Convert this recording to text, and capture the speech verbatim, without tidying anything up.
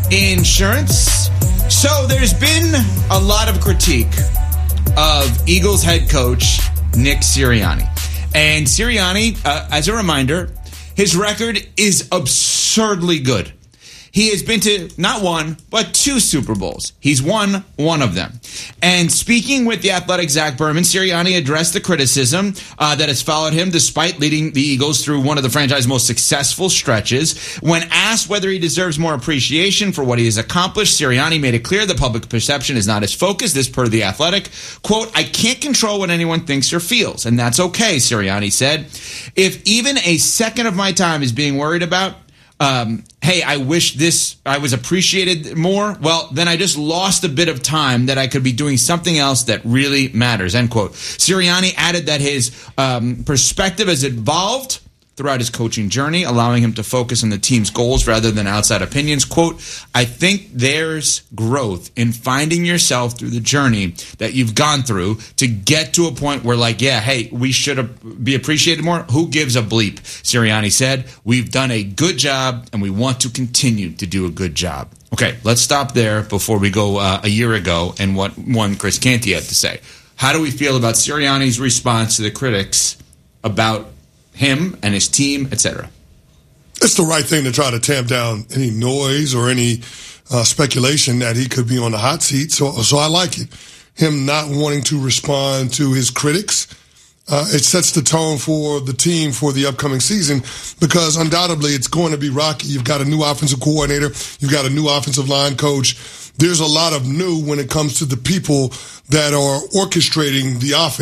Insurance. So there's been a lot of critique of Eagles head coach Nick Sirianni. And Sirianni, uh, as a reminder, his record is absurdly good. He has been to not one, but two Super Bowls. He's won one of them. And speaking with the Athletic Zach Berman, Sirianni addressed the criticism uh, that has followed him despite leading the Eagles through one of the franchise's most successful stretches. When asked whether he deserves more appreciation for what he has accomplished, Sirianni made it clear the public perception is not his focus. This per the Athletic. Quote, I can't control what anyone thinks or feels, and that's okay, Sirianni said. If even a second of my time is being worried about, Um, hey, I wish this, I was appreciated more, well, then I just lost a bit of time that I could be doing something else that really matters, end quote. Sirianni added that his um, perspective has evolved throughout his coaching journey, allowing him to focus on the team's goals rather than outside opinions. Quote, I think there's growth in finding yourself through the journey that you've gone through to get to a point where, like, yeah, hey, we should be appreciated more. Who gives a bleep? Sirianni said, we've done a good job and we want to continue to do a good job. Okay, let's stop there before we go uh, a year ago and what one Chris Canty had to say. How do we feel about Sirianni's response to the critics about him and his team, et cetera? It's the right thing to try to tamp down any noise or any uh, speculation that he could be on the hot seat. So, so I like it. Him not wanting to respond to his critics. Uh, it sets the tone for the team for the upcoming season because undoubtedly it's going to be rocky. You've got a new offensive coordinator. You've got a new offensive line coach. There's a lot of new when it comes to the people that are orchestrating the offense.